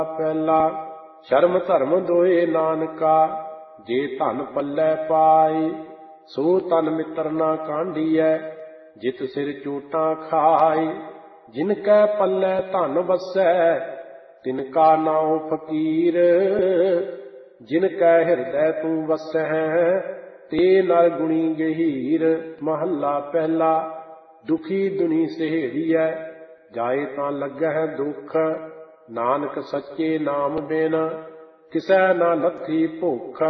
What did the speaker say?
ਪਹਿਲਾ ਸ਼ਰਮ ਧਰਮ ਦੋਏ ਨਾਨਕਾ, ਜੇ ਧਨ ਪੱਲੇ ਪਾਏ ਸੋ ਤਨ ਮਿੱਤਰ ਨਾ ਕਾਂਢੀਐ, ਜਿਤ ਸਿਰ ਚੋਟਾਂ ਖਾਏ। ਜਿਨ ਕੈ ਪੱਲੇ ਧਨ ਵਸੈ ਤਿਨ ਕਾ ਨਾਉ ਫਕੀਰ, ਜਿਨ ਕੈ ਹਿਰਦੈ ਤੂੰ ਵਸੈ ਤੇ ਨਰ ਗੁਣੀ ਗਹੀਰ। ਮਹੱਲਾ ਪਹਿਲਾ ਦੁਖੀ ਦੁਨੀ ਸਹੇੜੀਐ, ਜਾਏ ਤਾਂ ਲੱਗਹਿ ਦੁਖ, ਨਾਨਕ ਸੱਚੇ ਨਾਮ ਬਿਨ ਕਿਸੈ ਨਾ ਲੱਥੀ ਭੁੱਖ।